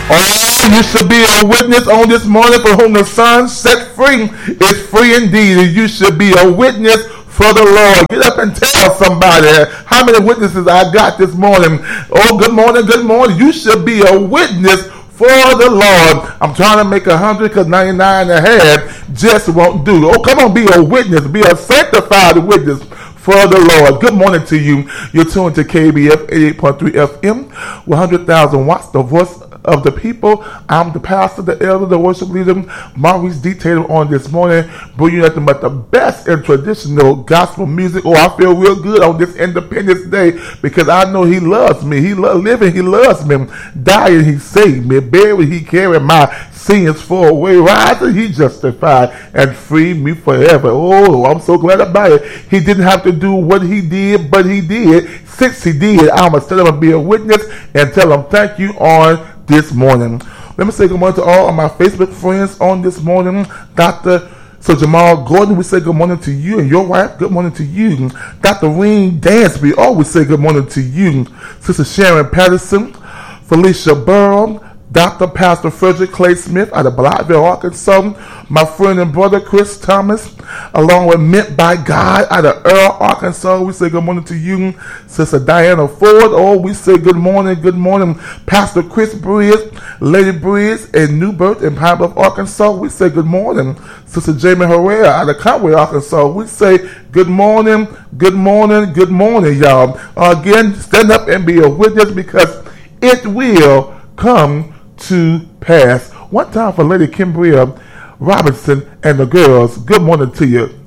Oh, you should be a witness on this morning, for whom the Son set free is free indeed. And you should be a witness for the Lord. Get up and tell somebody how many witnesses I got this morning. Oh, good morning, good morning. You should be a witness for the Lord. I'm trying to make 100 because 99 and a half just won't do. Oh, come on, be a witness. Be a sanctified witness for the Lord. Good morning to you. You're tuned to KBF 88.3 FM, 100,000 watts, the voice of the people. I'm the pastor, the elder, the worship leader, Maurice D. Tatum, on this morning, bringing you nothing but the best in traditional gospel music. Oh, I feel real good on this Independence Day because I know He loves me. He loves living. He loves me. Dying, He saved me. Buried, He carried my sins for away. Rising, He justified and freed me forever. Oh, I'm so glad about it. He didn't have to do what He did, but He did. Since He did, I'm going to tell Him and be a witness and tell Him thank you on this morning. Let me say good morning to all of my Facebook friends on this morning. So Jamal Gordon, we say good morning to you and your wife. Good morning to you. Dr. Reen Dansby, always say good morning to you. Sister Sharon Patterson, Felicia Burrow, Dr. Pastor Frederick Clay Smith out of Blytheville, Arkansas. My friend and brother Chris Thomas, along with Meant by God out of Earl, Arkansas. We say good morning to you. Sister Diana Ford. Oh, we say good morning, good morning. Pastor Chris Bridge, Lady Bridge in Newburgh in Pine Bluff, Arkansas. We say good morning. Sister Jamie Herrera out of Conway, Arkansas. We say good morning, good morning, good morning, y'all. Again, stand up and be a witness because it will come to pass. One time for Lady Kimbria Robinson and the girls. Good morning to you.